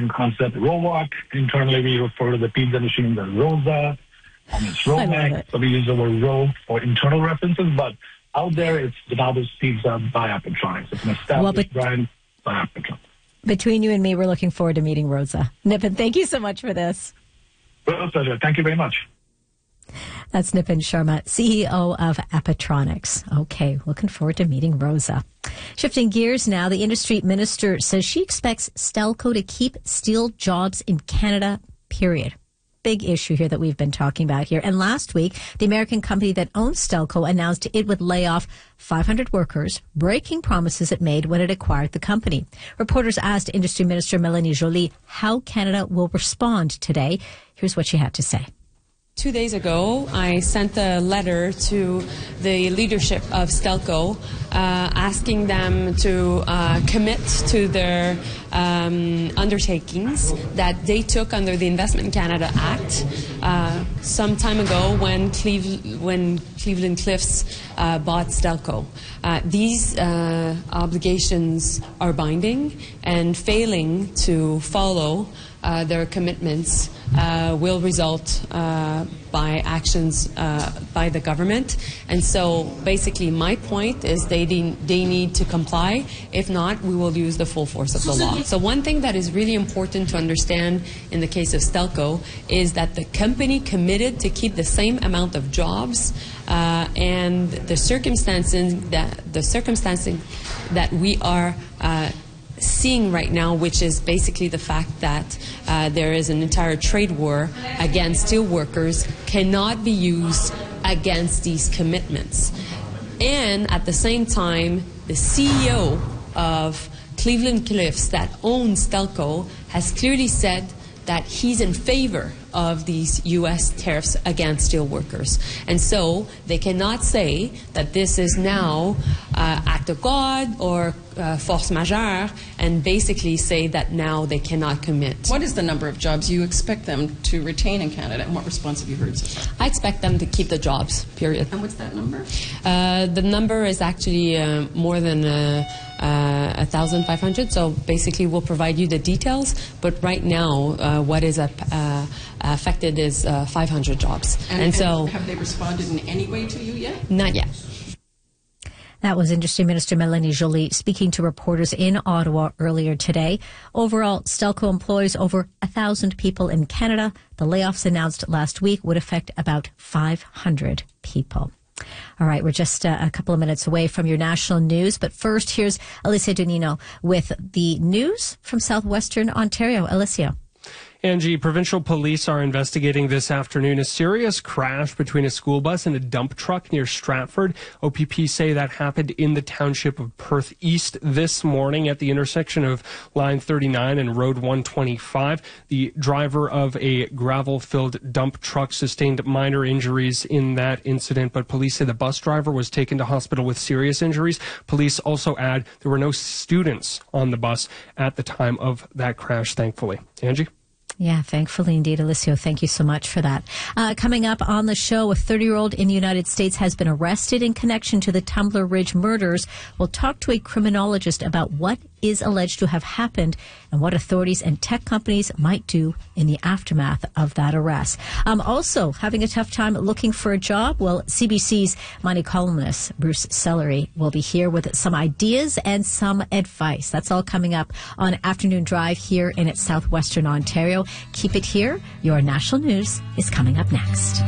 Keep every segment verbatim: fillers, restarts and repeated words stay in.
same concept. Rowoc, internally we refer to the pizza machine as Rosa, and it's Romex. So we use the word Ro for internal references, but out there it's Donatos Pizza by Appotronics. It's an established well, but- brand by Appotronics. Between you and me, we're looking forward to meeting Rosa. Nipun, thank you so much for this. Well, pleasure. Thank you very much. That's Nipun Sharma, C E O of Appotronics. Okay, looking forward to meeting Rosa. Shifting gears now, the industry minister says she expects Stelco to keep steel jobs in Canada, period. Big issue here that we've been talking about here. And last week, the American company that owns Stelco announced it would lay off five hundred workers, breaking promises it made when it acquired the company. Reporters asked Industry Minister Mélanie Joly how Canada will respond today. Here's what she had to say. Two days ago, I sent a letter to the leadership of Stelco uh, asking them to uh, commit to their um, undertakings that they took under the Investment Canada Act uh, some time ago when, Cleve- when Cleveland Cliffs uh, bought Stelco. Uh, these uh, obligations are binding, and failing to follow uh, their commitments Uh, will result uh, by actions uh, by the government. And so basically my point is they, de- they need to comply. If not, we will use the full force of the law. So one thing that is really important to understand in the case of Stelco is that the company committed to keep the same amount of jobs uh, and the circumstances that, the circumstances that we are uh, seeing right now, which is basically the fact that uh, there is an entire trade war against steel workers, cannot be used against these commitments. And at the same time, the C E O of Cleveland Cliffs that owns Stelco has clearly said that he's in favor of these U S tariffs against steel workers. And so they cannot say that this is now uh, act of God or uh, force majeure and basically say that now they cannot commit. What is the number of jobs you expect them to retain in Canada, and what response have you heard so far? I expect them to keep the jobs, period. And what's that number? Uh, the number is actually uh, more than uh, uh, one thousand five hundred, so basically we'll provide you the details, but right now uh, what is a, uh, affected is uh, five hundred jobs. And, and, and so have they responded in any way to you yet? Not yet. That was Industry Minister Mélanie Joly speaking to reporters in Ottawa earlier today. Overall, Stelco employs over one thousand people in Canada. The layoffs announced last week would affect about five hundred people. All right, we're just uh, a couple of minutes away from your national news. But first, here's Alicia Donino with the news from southwestern Ontario. Alicia. Angie, provincial police are investigating this afternoon a serious crash between a school bus and a dump truck near Stratford. O P P say that happened in the township of Perth East this morning at the intersection of Line thirty-nine and Road one twenty-five. The driver of a gravel-filled dump truck sustained minor injuries in that incident, but police say the bus driver was taken to hospital with serious injuries. Police also add there were no students on the bus at the time of that crash, thankfully. Angie? Yeah, thankfully indeed, Alicio. Thank you so much for that. Uh, coming up on the show, a thirty-year-old in the United States has been arrested in connection to the Tumbler Ridge murders. We'll talk to a criminologist about what is alleged to have happened and what authorities and tech companies might do in the aftermath of that arrest. Um, also, having a tough time looking for a job? Well, C B C's money columnist Bruce Sellery will be here with some ideas and some advice. That's all coming up on Afternoon Drive here in its southwestern Ontario. Keep it here. Your national news is coming up next.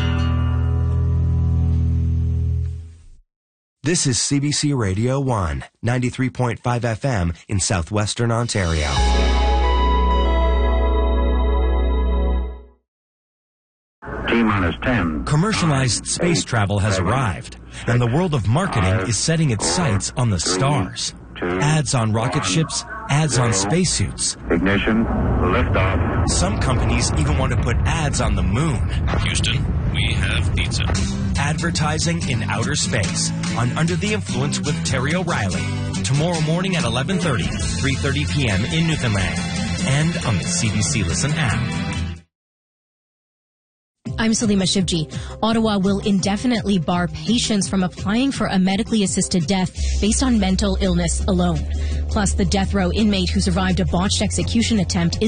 This is C B C Radio one, ninety-three point five F M in southwestern Ontario. T-minus ten. Commercialized space travel has arrived, and the world of marketing is setting its sights on the stars. Ads on rocket ships, ads on spacesuits. Ignition, liftoff. Some companies even want to put ads on the moon. Houston, we have pizza. Advertising in outer space on Under the Influence with Terry O'Reilly. Tomorrow morning at eleven thirty, three thirty p.m. in Newfoundland. And on the C B C Listen app. I'm Salima Shivji. Ottawa will indefinitely bar patients from applying for a medically assisted death based on mental illness alone. Plus, the death row inmate who survived a botched execution attempt is